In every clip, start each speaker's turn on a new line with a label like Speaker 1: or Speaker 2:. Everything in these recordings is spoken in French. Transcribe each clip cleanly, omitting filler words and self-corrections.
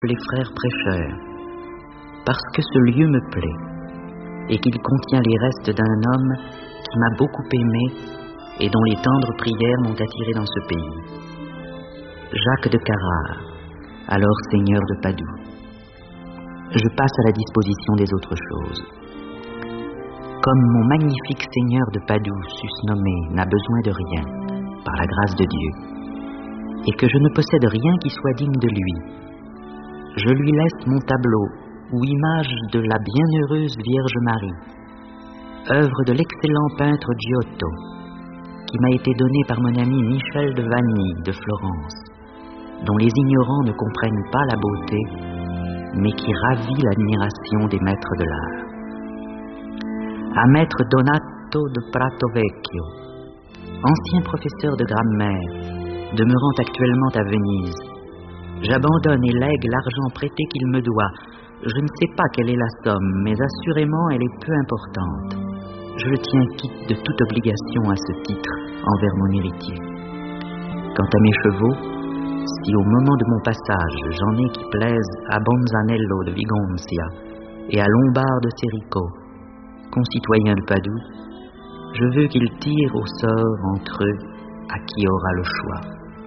Speaker 1: les frères prêcheurs, parce que ce lieu me plaît, et qu'il contient les restes d'un homme qui m'a beaucoup aimé et dont les tendres prières m'ont attiré dans ce pays. Jacques de Carrare, alors seigneur de Padoue. Je passe à la disposition des autres choses. Comme mon magnifique seigneur de Padoue, susnommé, n'a besoin de rien, par la grâce de Dieu, et que je ne possède rien qui soit digne de lui, je lui laisse mon tableau ou image de la bienheureuse Vierge Marie, œuvre de l'excellent peintre Giotto, qui m'a été donné par mon ami Michel de Vanny de Florence, dont les ignorants ne comprennent pas la beauté, mais qui ravit l'admiration des maîtres de l'art. À maître Donato de Pratovecchio, ancien professeur de grammaire, demeurant actuellement à Venise, j'abandonne et lègue l'argent prêté qu'il me doit. Je ne sais pas quelle est la somme, mais assurément elle est peu importante. Je le tiens quitte de toute obligation à ce titre envers mon héritier. Quant à mes chevaux, si au moment de mon passage j'en ai qui plaisent à Bonzanello de Vigonzia et à Lombard de Serico, concitoyens de Padoue, je veux qu'ils tirent au sort entre eux à qui aura le choix.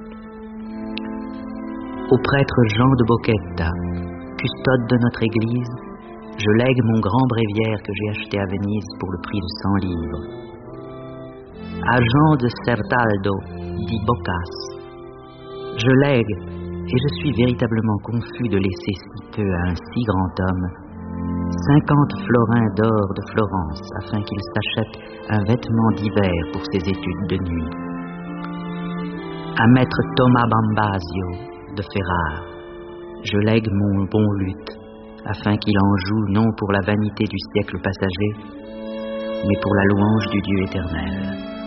Speaker 1: Au prêtre Jean de Bocchetta, custode de notre église, je lègue mon grand bréviaire que j'ai acheté à Venise pour le prix de 100 livres. À Jean de Certaldo, dit Boccas, je lègue, et je suis véritablement confus de laisser si peu à un si grand homme, 50 florins d'or de Florence, afin qu'il s'achète un vêtement d'hiver pour ses études de nuit. À maître Thomas Bambasio de Ferrare, je lègue mon bon luth, afin qu'il en joue non pour la vanité du siècle passager, mais pour la louange du Dieu éternel.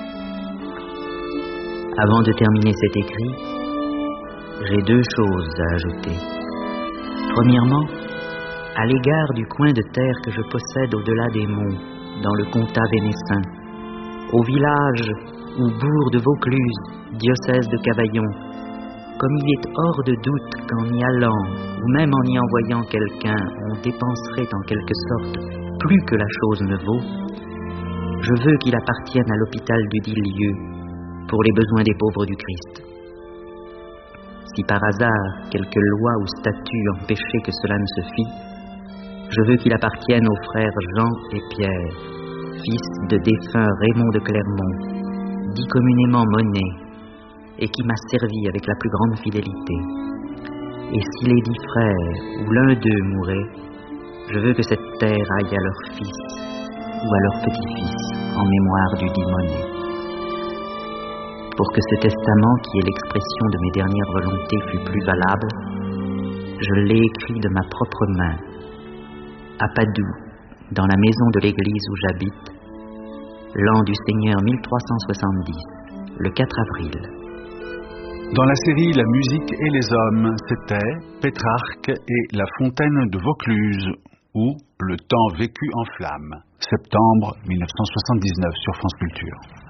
Speaker 1: Avant de terminer cet écrit, j'ai 2 choses à ajouter. Premièrement, à l'égard du coin de terre que je possède au-delà des monts, dans le comtat vénessin, au village ou bourg de Vaucluse, diocèse de Cavaillon, comme il est hors de doute qu'en y allant, ou même en y envoyant quelqu'un, on dépenserait en quelque sorte plus que la chose ne vaut, je veux qu'il appartienne à l'hôpital du dit lieu, pour les besoins des pauvres du Christ. Si par hasard quelque loi ou statut empêchait que cela ne se fît, je veux qu'il appartienne aux frères Jean et Pierre, fils de défunt Raymond de Clermont, dit communément Monet, et qui m'a servi avec la plus grande fidélité. Et si les 10 frères, ou l'un d'eux mourait, je veux que cette terre aille à leur fils, ou à leur petit-fils, en mémoire du dit Monet. Pour que ce testament, qui est l'expression de mes dernières volontés, fût plus valable, je l'ai écrit de ma propre main, à Padoue, dans la maison de l'église où j'habite, l'an du Seigneur 1370, le 4 avril.
Speaker 2: Dans la série La musique et les hommes, c'était Pétrarque et la fontaine de Vaucluse, ou Le temps vécu en flammes, septembre 1979 sur France Culture.